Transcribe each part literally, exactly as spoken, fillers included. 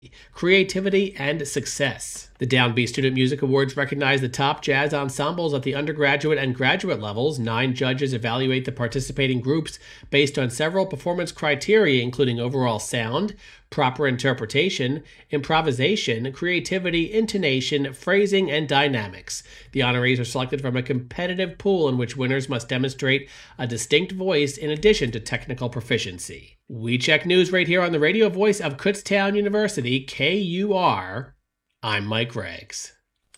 creativity, and success. The Downbeat Student Music Awards recognize the top jazz ensembles at the undergraduate and graduate levels. Nine judges evaluate the participating groups based on several performance criteria, including overall sound, proper interpretation, improvisation, creativity, intonation, phrasing, and dynamics. The honorees are selected from a competitive pool in which winners must demonstrate a distinct voice in addition to technical proficiency. We check news right here on the radio voice of Kutztown University, K U R. I'm Mike Riggs.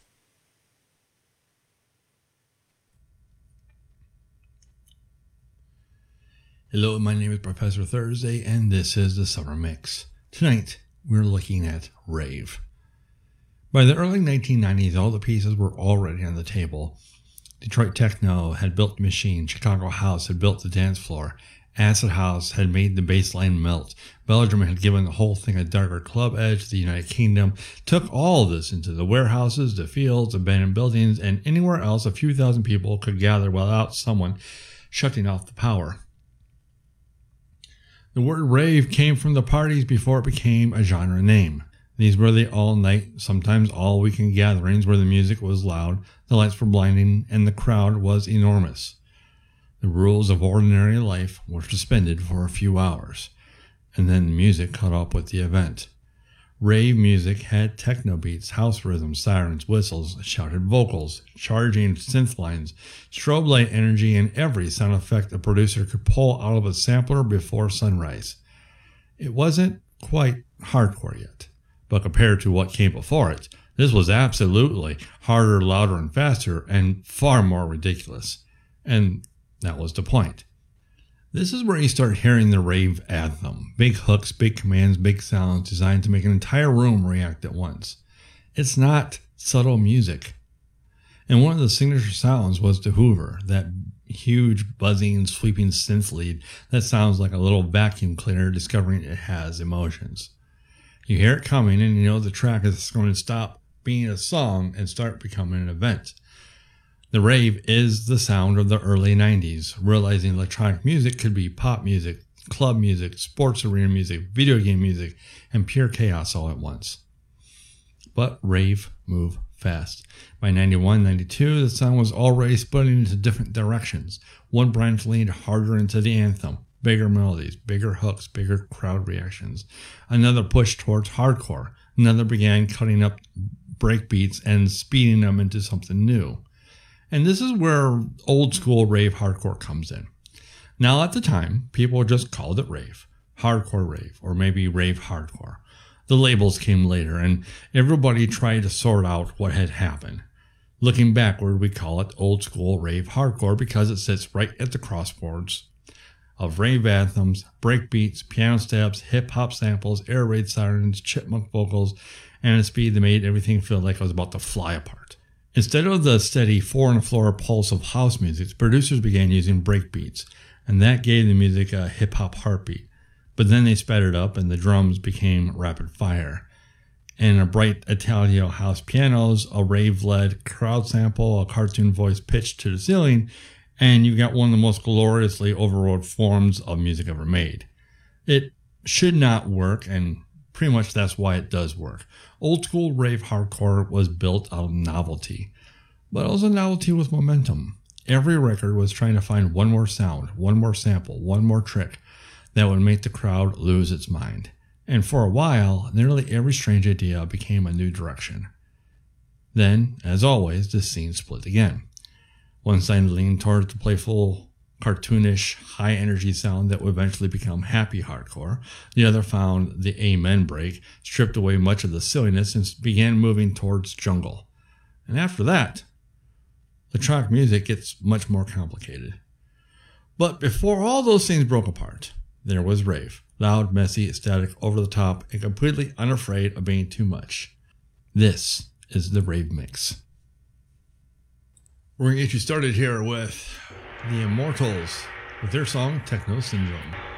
Hello, my name is Professor Thursday, and this is the Summer Mix. Tonight, we're looking at rave. By the early nineteen nineties, all the pieces were already on the table. Detroit Techno had built the machine, Chicago House had built the dance floor, Acid House had made the bass line melt, Belgium had given the whole thing a darker club edge, the United Kingdom took all of this into the warehouses, the fields, abandoned buildings, and anywhere else a few thousand people could gather without someone shutting off the power. The word rave came from the parties before it became a genre name. These were the all-night, sometimes all-weekend gatherings where the music was loud, the lights were blinding, and the crowd was enormous. The rules of ordinary life were suspended for a few hours, and then the music caught up with the event. Rave music had techno beats, house rhythms, sirens, whistles, shouted vocals, charging synth lines, strobe light energy, and every sound effect a producer could pull out of a sampler before sunrise. It wasn't quite hardcore yet, but compared to what came before it, this was absolutely harder, louder, and faster, and far more ridiculous. And that was the point. This is where you start hearing the rave anthem. Big hooks, big commands, big sounds designed to make an entire room react at once. It's not subtle music. And one of the signature sounds was the Hoover, that huge, buzzing, sweeping synth lead that sounds like a little vacuum cleaner discovering it has emotions. You hear it coming and you know the track is going to stop being a song and start becoming an event. The rave is the sound of the early nineties, realizing electronic music could be pop music, club music, sports arena music, video game music, and pure chaos all at once. But rave moved fast. By ninety-one, ninety-two, the sound was already splitting into different directions. One branch leaned harder into the anthem, bigger melodies, bigger hooks, bigger crowd reactions. Another pushed towards hardcore. Another began cutting up breakbeats and speeding them into something new. And this is where old school rave hardcore comes in. Now at the time, people just called it rave, hardcore rave, or maybe rave hardcore. The labels came later and everybody tried to sort out what had happened. Looking backward, we call it old school rave hardcore because it sits right at the crossroads of rave anthems, breakbeats, piano steps, hip-hop samples, air raid sirens, chipmunk vocals, and a speed that made everything feel like it was about to fly apart. Instead of the steady four-on-the-floor pulse of house music, producers began using breakbeats, and that gave the music a hip-hop heartbeat. But then they sped it up, and the drums became rapid fire. And a bright Italo house pianos, a rave-led crowd sample, a cartoon voice pitched to the ceiling, and you got one of the most gloriously overwrought forms of music ever made. It should not work, and pretty much that's why it does work. Old school rave hardcore was built out of novelty, but also novelty with momentum. Every record was trying to find one more sound, one more sample, one more trick that would make the crowd lose its mind. And for a while, nearly every strange idea became a new direction. Then, as always, the scene split again. One side leaned towards the playful, cartoonish, high-energy sound that would eventually become happy hardcore. The other found the amen break, stripped away much of the silliness, and began moving towards jungle. And after that, electronic music gets much more complicated. But before all those things broke apart, there was rave. Loud, messy, ecstatic, over-the-top, and completely unafraid of being too much. This is the Rave Mix. We're going to get you started here with the Immortals with their song Techno Syndrome.